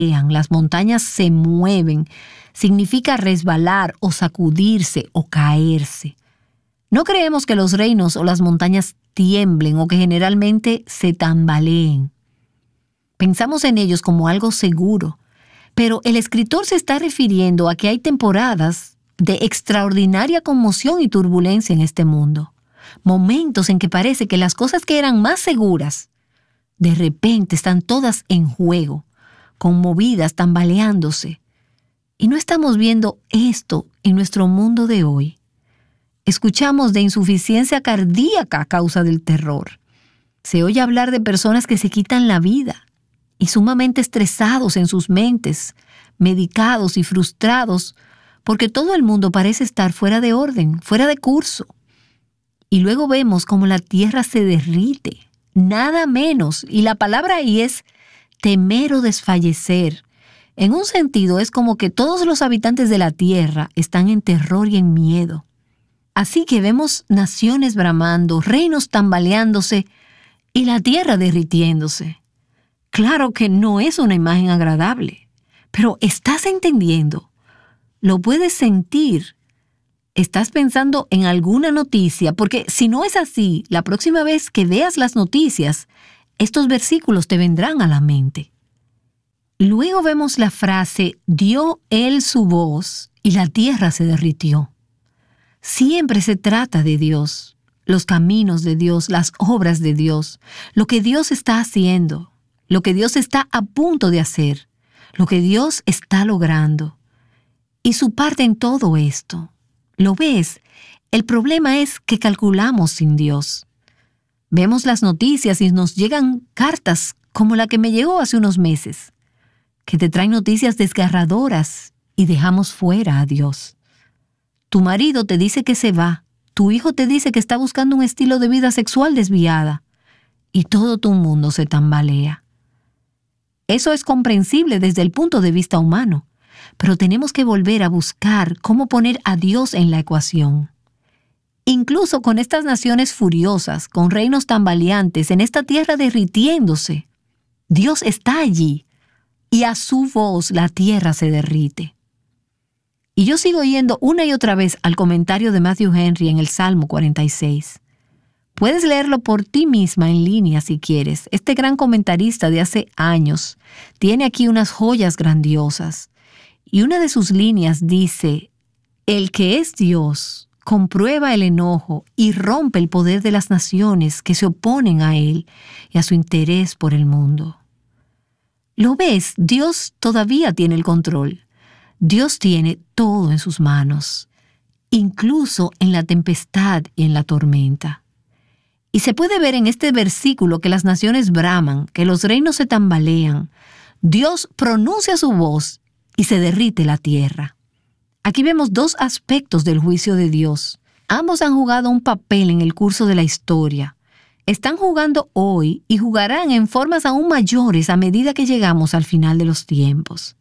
las montañas se mueven, significa resbalar o sacudirse o caerse. No creemos que los reinos o las montañas tiemblen o que generalmente se tambaleen. Pensamos en ellos como algo seguro, pero el escritor se está refiriendo a que hay temporadas de extraordinaria conmoción y turbulencia en este mundo. Momentos en que parece que las cosas que eran más seguras, de repente están todas en juego, conmovidas, tambaleándose. Y no estamos viendo esto en nuestro mundo de hoy. Escuchamos de insuficiencia cardíaca a causa del terror. Se oye hablar de personas que se quitan la vida y sumamente estresados en sus mentes, medicados y frustrados porque todo el mundo parece estar fuera de orden, fuera de curso. Y luego vemos cómo la tierra se derrite, nada menos, y la palabra ahí es temer o desfallecer. En un sentido es como que todos los habitantes de la tierra están en terror y en miedo. Así que vemos naciones bramando, reinos tambaleándose y la tierra derritiéndose. Claro que no es una imagen agradable, pero ¿estás entendiendo? ¿Lo puedes sentir? ¿Estás pensando en alguna noticia? Porque si no es así, la próxima vez que veas las noticias, estos versículos te vendrán a la mente. Luego vemos la frase, dio él su voz y la tierra se derritió. Siempre se trata de Dios, los caminos de Dios, las obras de Dios, lo que Dios está haciendo, lo que Dios está a punto de hacer, lo que Dios está logrando. Y su parte en todo esto. ¿Lo ves? El problema es que calculamos sin Dios. Vemos las noticias y nos llegan cartas como la que me llegó hace unos meses, que te traen noticias desgarradoras y dejamos fuera a Dios. Tu marido te dice que se va, tu hijo te dice que está buscando un estilo de vida sexual desviada y todo tu mundo se tambalea. Eso es comprensible desde el punto de vista humano. Pero tenemos que volver a buscar cómo poner a Dios en la ecuación. Incluso con estas naciones furiosas, con reinos tambaleantes, en esta tierra derritiéndose, Dios está allí y a su voz la tierra se derrite. Y yo sigo yendo una y otra vez al comentario de Matthew Henry en el Salmo 46. Puedes leerlo por ti misma en línea si quieres. Este gran comentarista de hace años tiene aquí unas joyas grandiosas. Y una de sus líneas dice, el que es Dios comprueba el enojo y rompe el poder de las naciones que se oponen a él y a su interés por el mundo. ¿Lo ves? Dios todavía tiene el control. Dios tiene todo en sus manos, incluso en la tempestad y en la tormenta. Y se puede ver en este versículo que las naciones braman, que los reinos se tambalean. Dios pronuncia su voz y se derrite la tierra. Aquí vemos dos aspectos del juicio de Dios. Ambos han jugado un papel en el curso de la historia. Están jugando hoy y jugarán en formas aún mayores a medida que llegamos al final de los tiempos.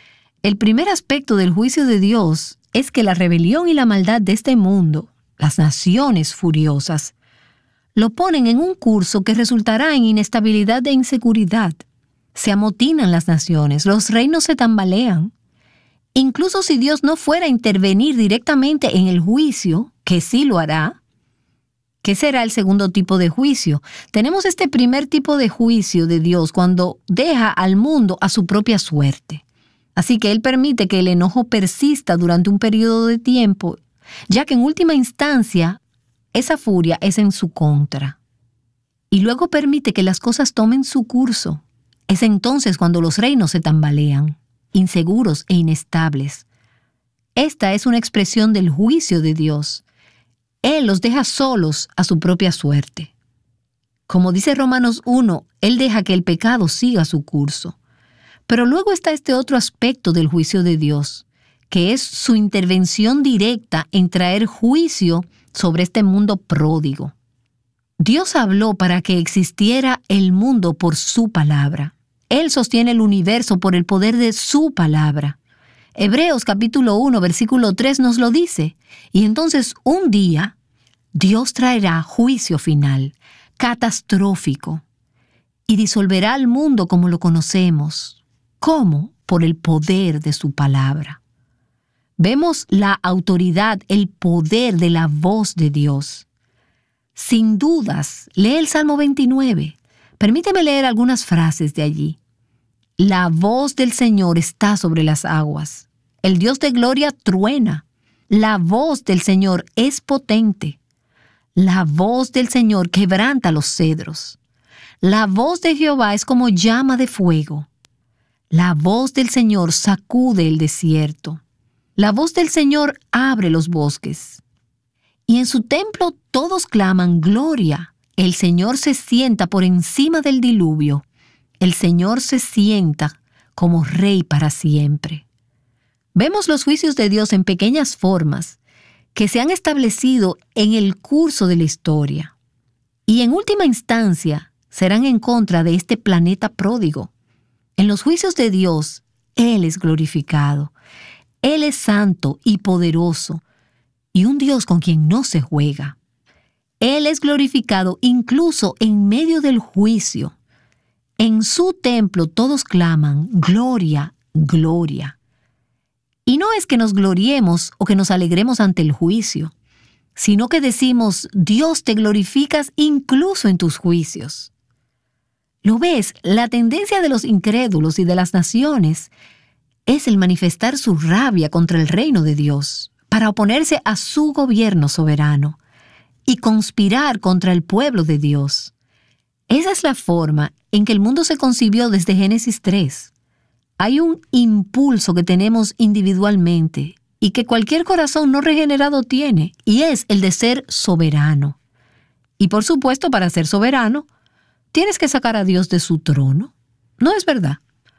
El primer aspecto del juicio de Dios es que la rebelión y la maldad de este mundo, las naciones furiosas, lo ponen en un curso que resultará en inestabilidad e inseguridad. Se amotinan las naciones, los reinos se tambalean. Incluso si Dios no fuera a intervenir directamente en el juicio, que sí lo hará, ¿qué será el segundo tipo de juicio? Tenemos este primer tipo de juicio de Dios cuando deja al mundo a su propia suerte. Así que Él permite que el enojo persista durante un periodo de tiempo, ya que en última instancia esa furia es en su contra. Y luego permite que las cosas tomen su curso. Es entonces cuando los reinos se tambalean, inseguros e inestables. Esta es una expresión del juicio de Dios. Él los deja solos a su propia suerte. Como dice Romanos 1, Él deja que el pecado siga su curso. Pero luego está este otro aspecto del juicio de Dios, que es su intervención directa en traer juicio sobre este mundo pródigo. Dios habló para que existiera el mundo por su palabra. Él sostiene el universo por el poder de su palabra. Hebreos capítulo 1, versículo 3 nos lo dice. Y entonces un día Dios traerá juicio final, catastrófico, y disolverá al mundo como lo conocemos. ¿Cómo? Por el poder de su palabra. Vemos la autoridad, el poder de la voz de Dios. Sin dudas, lee el Salmo 29. Permíteme leer algunas frases de allí. La voz del Señor está sobre las aguas. El Dios de gloria truena. La voz del Señor es potente. La voz del Señor quebranta los cedros. La voz de Jehová es como llama de fuego. La voz del Señor sacude el desierto. La voz del Señor abre los bosques. Y en su templo todos claman gloria. El Señor se sienta por encima del diluvio. El Señor se sienta como Rey para siempre. Vemos los juicios de Dios en pequeñas formas que se han establecido en el curso de la historia. Y en última instancia serán en contra de este planeta pródigo. En los juicios de Dios, Él es glorificado. Él es santo y poderoso, y un Dios con quien no se juega. Él es glorificado incluso en medio del juicio. En su templo todos claman, gloria, gloria. Y no es que nos gloriemos o que nos alegremos ante el juicio, sino que decimos, Dios, te glorificas incluso en tus juicios. ¿Lo ves? La tendencia de los incrédulos y de las naciones es el manifestar su rabia contra el reino de Dios, para oponerse a su gobierno soberano y conspirar contra el pueblo de Dios. Esa es la forma en que el mundo se concibió desde Génesis 3. Hay un impulso que tenemos individualmente y que cualquier corazón no regenerado tiene, y es el de ser soberano. Y por supuesto, para ser soberano, tienes que sacar a Dios de su trono. ¿No es verdad?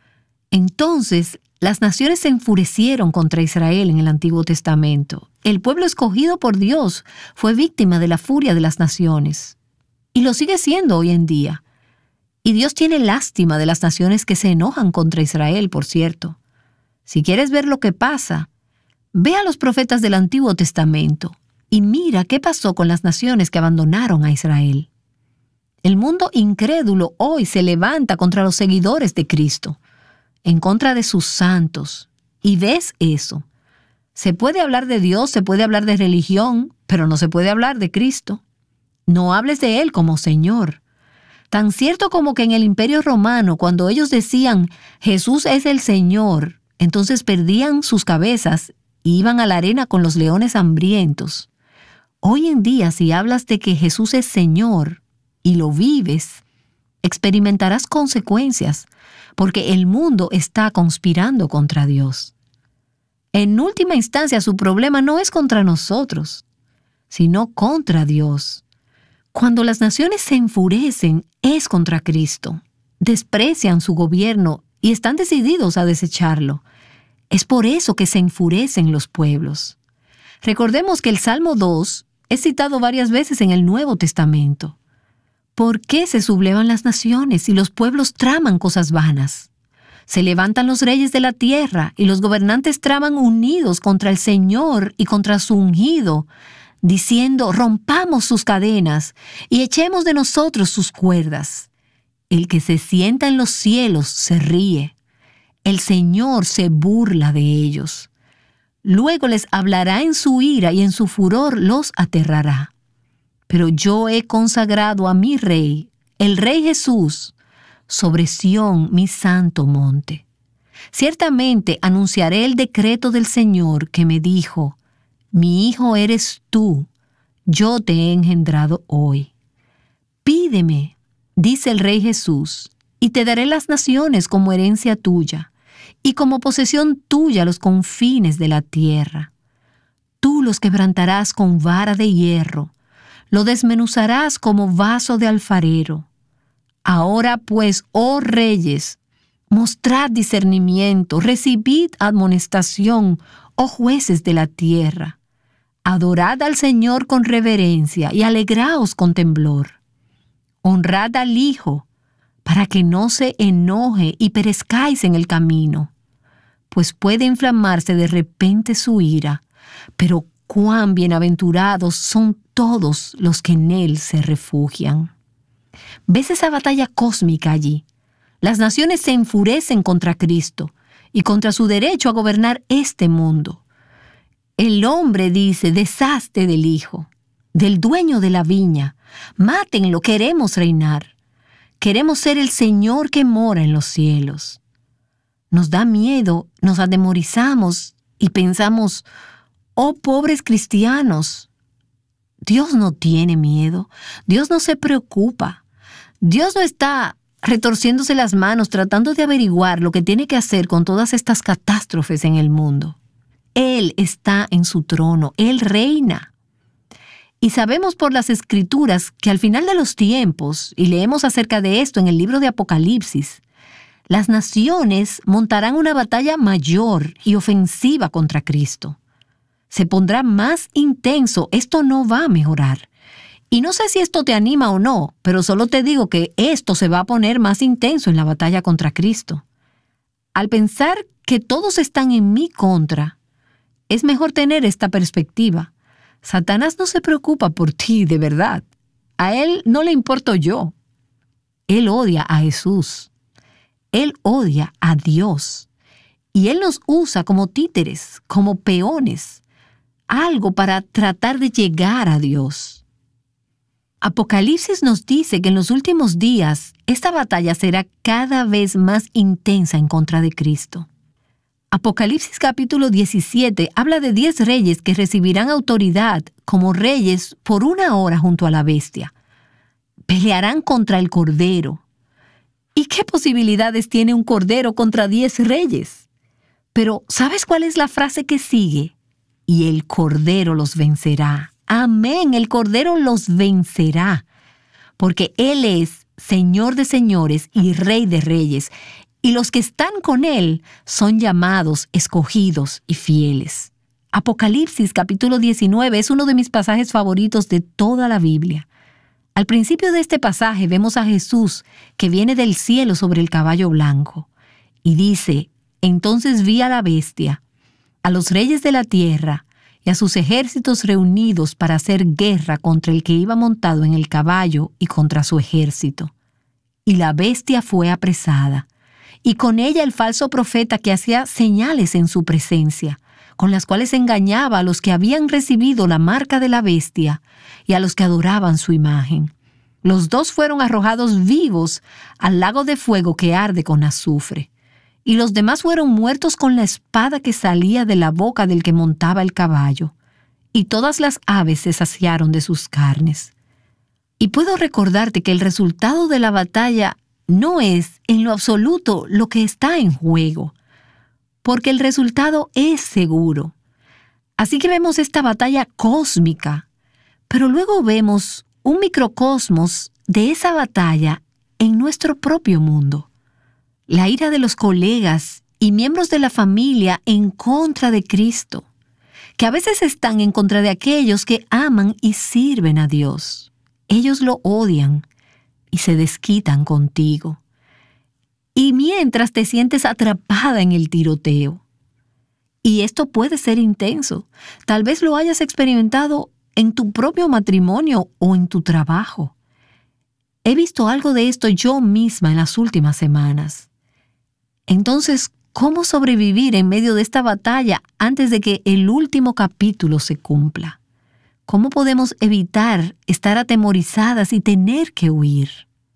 Entonces, las naciones se enfurecieron contra Israel en el Antiguo Testamento. El pueblo escogido por Dios fue víctima de la furia de las naciones. Y lo sigue siendo hoy en día. Y Dios tiene lástima de las naciones que se enojan contra Israel, por cierto. Si quieres ver lo que pasa, ve a los profetas del Antiguo Testamento y mira qué pasó con las naciones que abandonaron a Israel. El mundo incrédulo hoy se levanta contra los seguidores de Cristo, en contra de sus santos. Y ves eso. Se puede hablar de Dios, se puede hablar de religión, pero no se puede hablar de Cristo. No hables de Él como Señor. Tan cierto como que en el Imperio Romano, cuando ellos decían Jesús es el Señor, entonces perdían sus cabezas y iban a la arena con los leones hambrientos. Hoy en día, si hablas de que Jesús es Señor y lo vives, experimentarás consecuencias, porque el mundo está conspirando contra Dios. En última instancia, su problema no es contra nosotros, sino contra Dios. Cuando las naciones se enfurecen, es contra Cristo. Desprecian su gobierno y están decididos a desecharlo. Es por eso que se enfurecen los pueblos. Recordemos que el Salmo 2 es citado varias veces en el Nuevo Testamento. ¿Por qué se sublevan las naciones y los pueblos traman cosas vanas? Se levantan los reyes de la tierra y los gobernantes traman unidos contra el Señor y contra su ungido, diciendo, rompamos sus cadenas y echemos de nosotros sus cuerdas. El que se sienta en los cielos se ríe. El Señor se burla de ellos. Luego les hablará en su ira y en su furor los aterrará. Pero yo he consagrado a mi Rey, el Rey Jesús, sobre Sión, mi santo monte. Ciertamente anunciaré el decreto del Señor que me dijo, mi hijo eres tú, yo te he engendrado hoy. Pídeme, dice el Rey Jesús, y te daré las naciones como herencia tuya, y como posesión tuya los confines de la tierra. Tú los quebrantarás con vara de hierro, lo desmenuzarás como vaso de alfarero. Ahora pues, oh reyes, mostrad discernimiento, recibid amonestación, oh jueces de la tierra. Adorad al Señor con reverencia y alegraos con temblor. Honrad al Hijo, para que no se enoje y perezcáis en el camino, pues puede inflamarse de repente su ira, pero cuán bienaventurados son todos los que en Él se refugian. ¿Ves esa batalla cósmica allí? Las naciones se enfurecen contra Cristo y contra su derecho a gobernar este mundo. El hombre dice: deshazte del hijo, del dueño de la viña. Mátenlo, queremos reinar. Queremos ser el Señor que mora en los cielos. Nos da miedo, nos atemorizamos y pensamos: oh, pobres cristianos. Dios no tiene miedo. Dios no se preocupa. Dios no está retorciéndose las manos tratando de averiguar lo que tiene que hacer con todas estas catástrofes en el mundo. Él está en su trono. Él reina. Y sabemos por las Escrituras que al final de los tiempos, y leemos acerca de esto en el libro de Apocalipsis, las naciones montarán una batalla mayor y ofensiva contra Cristo. Se pondrá más intenso. Esto no va a mejorar. Y no sé si esto te anima o no, pero solo te digo que esto se va a poner más intenso en la batalla contra Cristo. Al pensar que todos están en mi contra, es mejor tener esta perspectiva. Satanás no se preocupa por ti de verdad. A él no le importo yo. Él odia a Jesús. Él odia a Dios. Y él nos usa como títeres, como peones, algo para tratar de llegar a Dios. Apocalipsis nos dice que en los últimos días esta batalla será cada vez más intensa en contra de Cristo. Apocalipsis capítulo 17 habla de 10 reyes que recibirán autoridad como reyes por 1 hora junto a la bestia. Pelearán contra el Cordero. ¿Y qué posibilidades tiene un Cordero contra 10 reyes? Pero ¿sabes cuál es la frase que sigue? Y el Cordero los vencerá. Amén, el Cordero los vencerá, porque Él es Señor de señores y Rey de reyes, y los que están con Él son llamados, escogidos y fieles. Apocalipsis capítulo 19 es uno de mis pasajes favoritos de toda la Biblia. Al principio de este pasaje vemos a Jesús que viene del cielo sobre el caballo blanco, y dice: entonces vi a la bestia, a los reyes de la tierra, y a sus ejércitos reunidos para hacer guerra contra el que iba montado en el caballo y contra su ejército. Y la bestia fue apresada, y con ella el falso profeta que hacía señales en su presencia, con las cuales engañaba a los que habían recibido la marca de la bestia y a los que adoraban su imagen. Los 2 fueron arrojados vivos al lago de fuego que arde con azufre. Y los demás fueron muertos con la espada que salía de la boca del que montaba el caballo, y todas las aves se saciaron de sus carnes. Y puedo recordarte que el resultado de la batalla no es en lo absoluto lo que está en juego, porque el resultado es seguro. Así que vemos esta batalla cósmica, pero luego vemos un microcosmos de esa batalla en nuestro propio mundo. La ira de los colegas y miembros de la familia en contra de Cristo, que a veces están en contra de aquellos que aman y sirven a Dios. Ellos lo odian y se desquitan contigo. Y mientras te sientes atrapada en el tiroteo. Y esto puede ser intenso. Tal vez lo hayas experimentado en tu propio matrimonio o en tu trabajo. He visto algo de esto yo misma en las últimas semanas. Entonces, ¿cómo sobrevivir en medio de esta batalla antes de que el último capítulo se cumpla? ¿Cómo podemos evitar estar atemorizadas y tener que huir?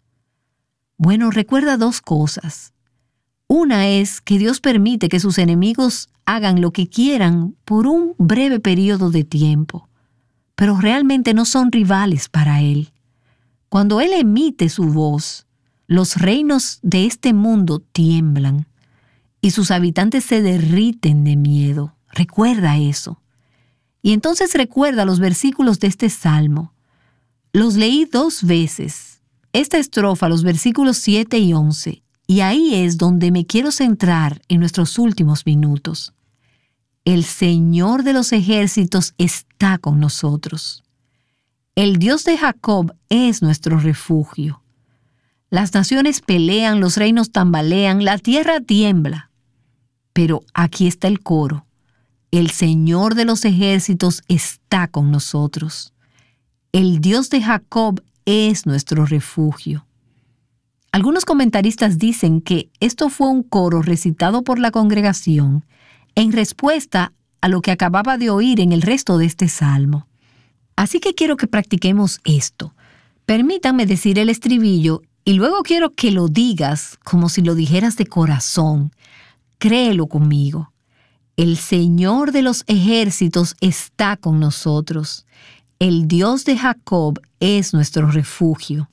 Bueno, recuerda 2 cosas. Una es que Dios permite que sus enemigos hagan lo que quieran por un breve periodo de tiempo, pero realmente no son rivales para Él. Cuando Él emite su voz, los reinos de este mundo tiemblan y sus habitantes se derriten de miedo. Recuerda eso. Y entonces recuerda los versículos de este salmo. Los leí 2 veces. Esta estrofa, los versículos 7 y 11. Y ahí es donde me quiero centrar en nuestros últimos minutos. El Señor de los ejércitos está con nosotros. El Dios de Jacob es nuestro refugio. Las naciones pelean, los reinos tambalean, la tierra tiembla. Pero aquí está el coro. El Señor de los ejércitos está con nosotros. El Dios de Jacob es nuestro refugio. Algunos comentaristas dicen que esto fue un coro recitado por la congregación en respuesta a lo que acababa de oír en el resto de este salmo. Así que quiero que practiquemos esto. Permítanme decir el estribillo y luego quiero que lo digas como si lo dijeras de corazón. Créelo conmigo. El Señor de los ejércitos está con nosotros. El Dios de Jacob es nuestro refugio.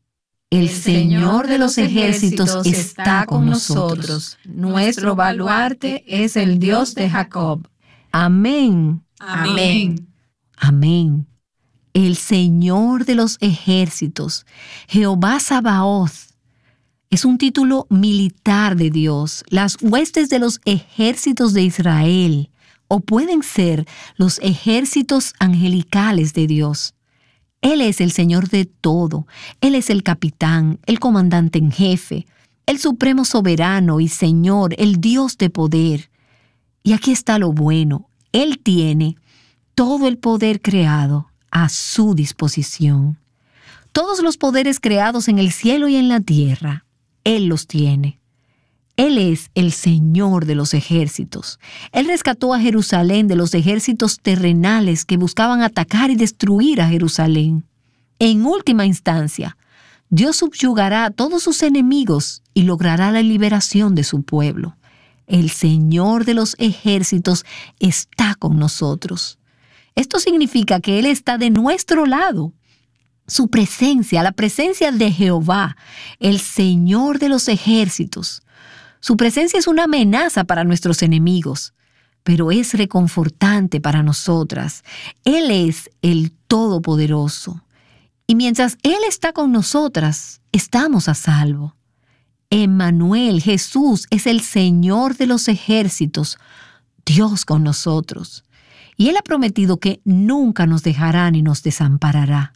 El Señor de los ejércitos está con nosotros. Nuestro baluarte es el Dios de Jacob. Amén. Amén. Amén. El Señor de los ejércitos, Jehová Sabaoth, es un título militar de Dios, las huestes de los ejércitos de Israel, o pueden ser los ejércitos angelicales de Dios. Él es el Señor de todo. Él es el capitán, el comandante en jefe, el supremo soberano y Señor, el Dios de poder. Y aquí está lo bueno. Él tiene todo el poder creado a su disposición. Todos los poderes creados en el cielo y en la tierra, Él los tiene. Él es el Señor de los ejércitos. Él rescató a Jerusalén de los ejércitos terrenales que buscaban atacar y destruir a Jerusalén. En última instancia, Dios subyugará a todos sus enemigos y logrará la liberación de su pueblo. El Señor de los ejércitos está con nosotros. Esto significa que Él está de nuestro lado. Su presencia, la presencia de Jehová, el Señor de los ejércitos. Su presencia es una amenaza para nuestros enemigos, pero es reconfortante para nosotras. Él es el Todopoderoso. Y mientras Él está con nosotras, estamos a salvo. Emmanuel, Jesús, es el Señor de los ejércitos, Dios con nosotros. Y Él ha prometido que nunca nos dejará ni nos desamparará.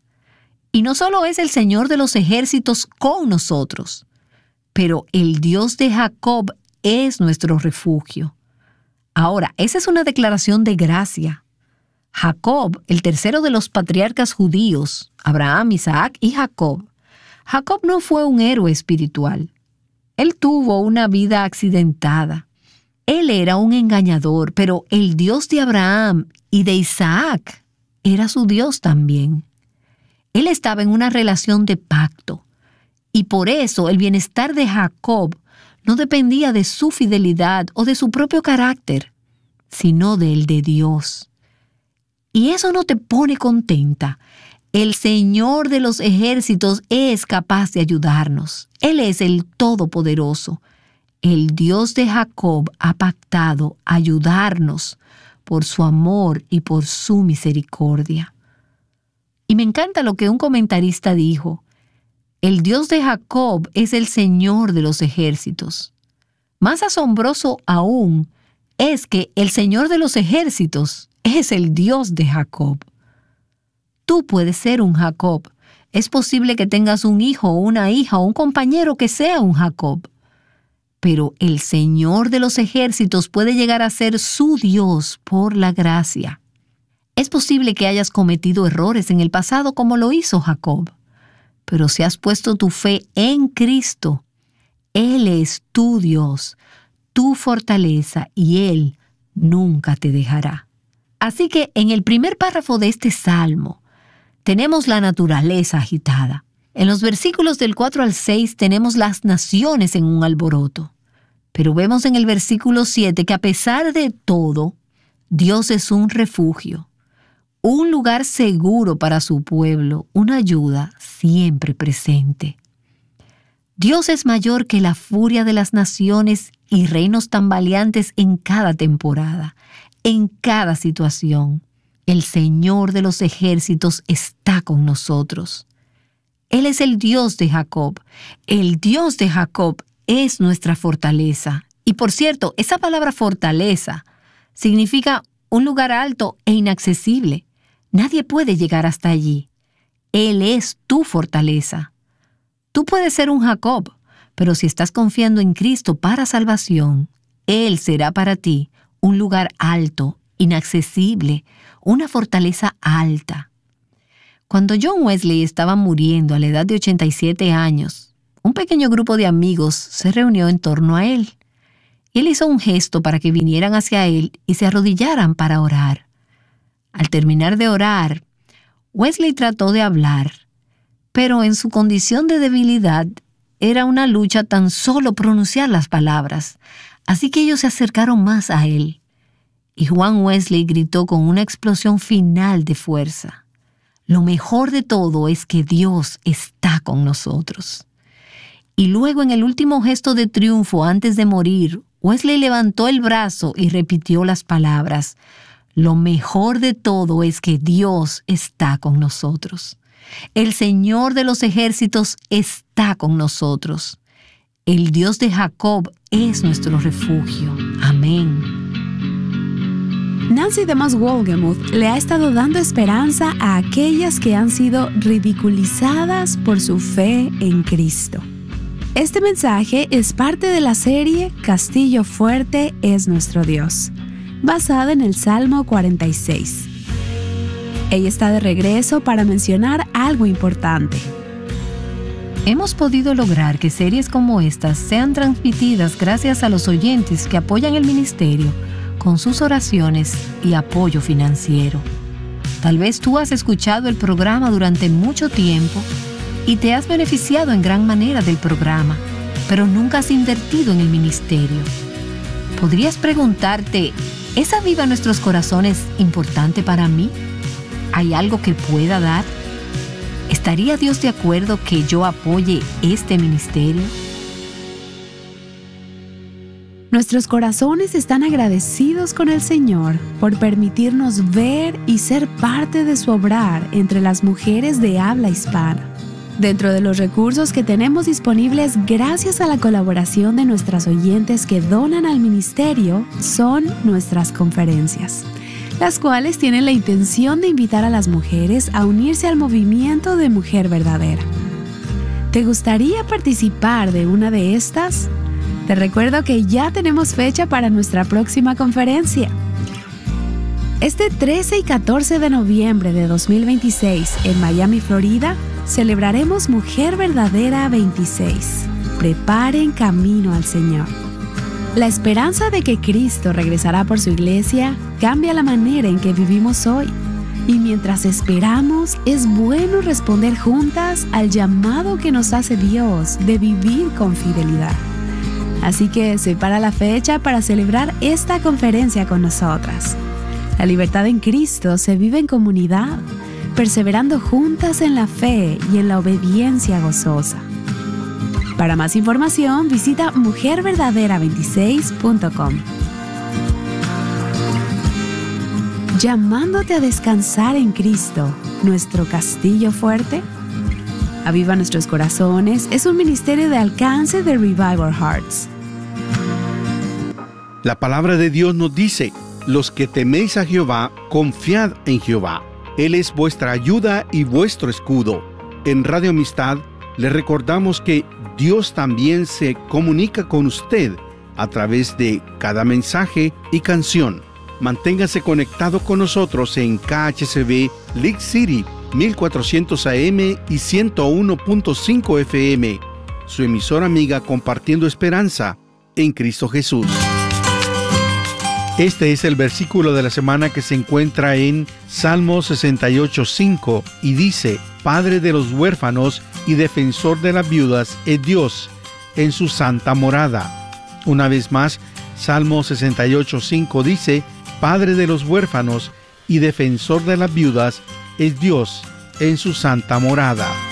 Y no solo es el Señor de los ejércitos con nosotros, pero el Dios de Jacob es nuestro refugio. Ahora, esa es una declaración de gracia. Jacob, el tercero de los patriarcas judíos, Abraham, Isaac y Jacob. Jacob no fue un héroe espiritual. Él tuvo una vida accidentada. Él era un engañador, pero el Dios de Abraham y de Isaac era su Dios también. Él estaba en una relación de pacto. Y por eso el bienestar de Jacob no dependía de su fidelidad o de su propio carácter, sino del de Dios. Y eso no te pone contenta. El Señor de los ejércitos es capaz de ayudarnos. Él es el Todopoderoso. El Dios de Jacob ha pactado ayudarnos por su amor y por su misericordia. Y me encanta lo que un comentarista dijo. El Dios de Jacob es el Señor de los ejércitos. Más asombroso aún es que el Señor de los ejércitos es el Dios de Jacob. Tú puedes ser un Jacob. Es posible que tengas un hijo o una hija o un compañero que sea un Jacob. Pero el Señor de los ejércitos puede llegar a ser su Dios por la gracia. Es posible que hayas cometido errores en el pasado como lo hizo Jacob. Pero si has puesto tu fe en Cristo, Él es tu Dios, tu fortaleza, y Él nunca te dejará. Así que en el primer párrafo de este salmo tenemos la naturaleza agitada. En los versículos del 4 al 6 tenemos las naciones en un alboroto. Pero vemos en el versículo 7 que a pesar de todo, Dios es un refugio, un lugar seguro para su pueblo, una ayuda siempre presente. Dios es mayor que la furia de las naciones y reinos tambaleantes en cada temporada, en cada situación. El Señor de los ejércitos está con nosotros. Él es el Dios de Jacob. El Dios de Jacob es nuestra fortaleza. Y por cierto, esa palabra fortaleza significa un lugar alto e inaccesible. Nadie puede llegar hasta allí. Él es tu fortaleza. Tú puedes ser un Jacob, pero si estás confiando en Cristo para salvación, Él será para ti un lugar alto, inaccesible, una fortaleza alta. Cuando John Wesley estaba muriendo a la edad de 87 años, Un pequeño grupo de amigos se reunió en torno a él. Él hizo un gesto para que vinieran hacia él y se arrodillaran para orar. Al terminar de orar, Wesley trató de hablar, pero en su condición de debilidad era una lucha tan solo pronunciar las palabras, así que ellos se acercaron más a él. Y Juan Wesley gritó con una explosión final de fuerza: lo mejor de todo es que Dios está con nosotros. Y luego, en el último gesto de triunfo antes de morir, Wesley levantó el brazo y repitió las palabras: lo mejor de todo es que Dios está con nosotros. El Señor de los ejércitos está con nosotros. El Dios de Jacob es nuestro refugio. Amén. Nancy DeMoss Wolgemuth le ha estado dando esperanza a aquellas que han sido ridiculizadas por su fe en Cristo. Este mensaje es parte de la serie Castillo Fuerte es nuestro Dios, basada en el Salmo 46. Ella está de regreso para mencionar algo importante. Hemos podido lograr que series como estas sean transmitidas gracias a los oyentes que apoyan el ministerio con sus oraciones y apoyo financiero. Tal vez tú has escuchado el programa durante mucho tiempo y te has beneficiado en gran manera del programa, pero nunca has invertido en el ministerio. ¿Podrías preguntarte, ¿es Aviva Nuestros Corazones importante para mí? ¿Hay algo que pueda dar? ¿Estaría Dios de acuerdo que yo apoye este ministerio? Nuestros corazones están agradecidos con el Señor por permitirnos ver y ser parte de su obrar entre las mujeres de habla hispana. Dentro de los recursos que tenemos disponibles gracias a la colaboración de nuestras oyentes que donan al ministerio son nuestras conferencias, las cuales tienen la intención de invitar a las mujeres a unirse al movimiento de Mujer Verdadera. ¿Te gustaría participar de una de estas? Te recuerdo que ya tenemos fecha para nuestra próxima conferencia. Este 13 y 14 de noviembre de 2026 en Miami, Florida, celebraremos Mujer Verdadera 26. Preparen camino al Señor. La esperanza de que Cristo regresará por su iglesia cambia la manera en que vivimos hoy. Y mientras esperamos, es bueno responder juntas al llamado que nos hace Dios de vivir con fidelidad. Así que separa la fecha para celebrar esta conferencia con nosotras. La libertad en Cristo se vive en comunidad, perseverando juntas en la fe y en la obediencia gozosa. Para más información, visita mujerverdadera26.com. Llamándote a descansar en Cristo, nuestro castillo fuerte. Aviva Nuestros Corazones es un ministerio de alcance de Revival Hearts. La palabra de Dios nos dice: los que teméis a Jehová, confiad en Jehová. Él es vuestra ayuda y vuestro escudo. En Radio Amistad le recordamos que Dios también se comunica con usted a través de cada mensaje y canción. Manténgase conectado con nosotros en KHCB League City 1400 AM y 101.5 FM. Su emisora amiga compartiendo esperanza en Cristo Jesús. Este es el versículo de la semana que se encuentra en Salmo 68:5 y dice: Padre de los huérfanos y defensor de las viudas es Dios en su santa morada. Una vez más, Salmo 68:5 dice: Padre de los huérfanos y defensor de las viudas es Dios en su santa morada.